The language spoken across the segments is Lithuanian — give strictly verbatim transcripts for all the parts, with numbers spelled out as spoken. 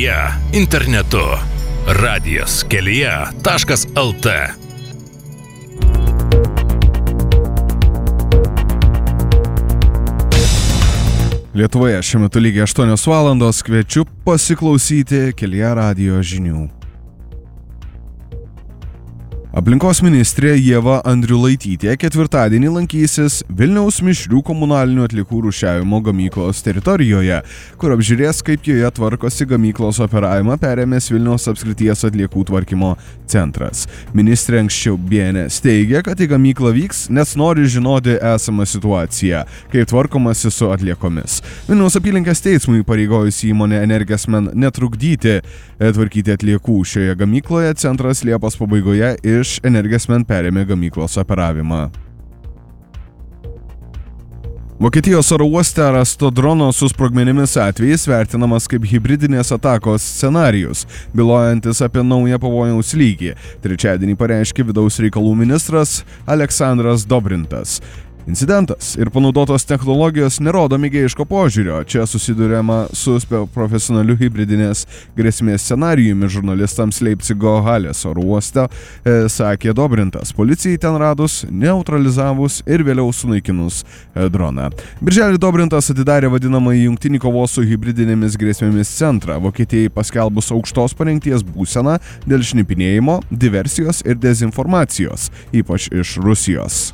kelyje internetu. radijas kelyje taškas lt. Lietuvoje šiuo metu lygiai aštuonios valandos, kviečiu pasiklausyti Kelyje radijo žinių. Aplinkos ministrė Ieva Andriulaitytė ketvirtadienį lankysis Vilniaus mišrių komunalinių atliekų rūšiavimo gamyklos teritorijoje, kur apžiūrės, kaip joje tvarkosi gamyklos operavimą perėmęs Vilniaus apskrities atliekų tvarkymo centras. Ministrė anksčiau B N S teigė, kad į gamyklą vyks, nes nori žinoti esamą situaciją, kaip tvarkomasi su atliekomis. Vilniaus apylinkės teismui pareigojus įmonę Energesmen netrukdyti tvarkyti atliekų šioje gamykloje, centras Liepos pabaigoje iš iš Energesmen perėmė gamyklos operavimą. Vokietijos oro uoste rasto drono su sprogmenimis atvejis vertinamas kaip hibridinės atakos scenarijus, bylojantis apie naują pavojaus lygį. Trečiadienį pareiškė vidaus reikalų ministras Aleksandras Dobrintas. Incidentas ir panaudotos technologijos nerodo mėgėjiško požiūrio. Čia susiduriama su profesionaliu hibridinės grėsmės scenarijumi žurnalistams Leipcigo Halės oro uoste, e, sakė Dobrintas. Policijai ten radus, neutralizavus ir vėliau sunaikinus e, droną. Birželį Dobrintas atidarė vadinamąjį jungtinį kovos su hibridinėmis grėsmėmis centrą, Vokietijai paskelbus aukštos parengties būseną dėl šnipinėjimo, diversijos ir dezinformacijos, ypač iš Rusijos.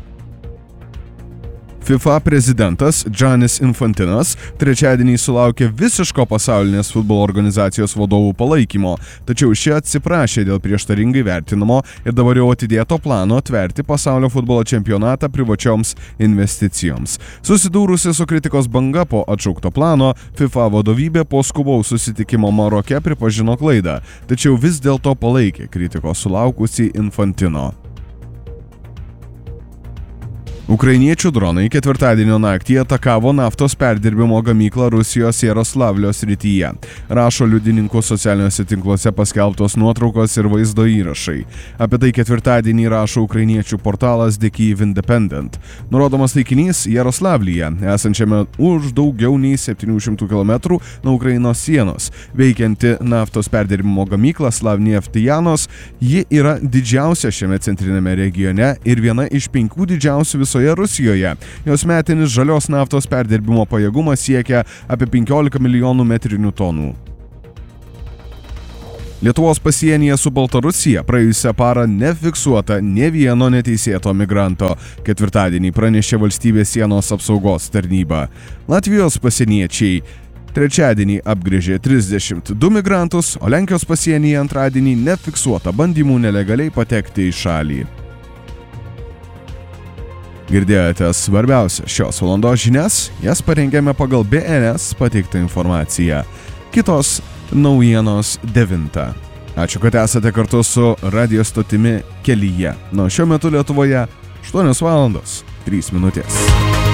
FIFA prezidentas Giannis Infantinas trečiadienį sulaukė visiško pasaulinės futbolo organizacijos vadovų palaikymo, tačiau šie atsiprašė dėl prieštaringai vertinamo ir dabar jau atidėto plano atverti pasaulio futbolo čempionatą privačioms investicijoms. Susidūrusi su kritikos banga po atšaukto plano, FIFA vadovybė po skubaus susitikimo Maroke pripažino klaidą, tačiau vis dėlto palaikė kritikos sulaukusį Infantino. Ukrainiečių dronai ketvirtadienio naktį atakavo naftos perdirbimo gamyklą Rusijos Jaroslavlio srityje. Rašo liudininkų socialiniuose tinkluose paskelbtos nuotraukos ir vaizdo įrašai. Apie tai ketvirtadienį rašo ukrainiečių portalas The Kyiv Independent. Nurodomas taikinys Jaroslavlyje, esančiame už daugiau nei septynių šimtų kilometrų nuo Ukrainos sienos. Veikianti naftos perdirbimo gamykla Slavneftijanos, ji yra didžiausia šiame centrinėme regione ir viena iš penkių didžiausių viso Rusijoje. Jos metinis žalios naftos perdirbimo pajėgumas siekia apie penkiolika milijonų metrinių tonų. Lietuvos pasienyje su Baltarusija praėjusią parą nefiksuota nė vieno neteisėto migranto. Ketvirtadienį pranešė valstybės sienos apsaugos tarnyba. Latvijos pasieniečiai trečiadienį apgręžė trisdešimt du migrantus, o Lenkijos pasienyje antradienį nefiksuota bandymų nelegaliai patekti į šalį. Girdėjote svarbiausią šios valandos žinias, jas parengėme pagal B N S pateiktą informaciją. Kitos naujienos devintą. Ačiū, kad esate kartu su radijo stotimi Kelyje. Nuo šiuo metu Lietuvoje aštuonios valandos trys minutės.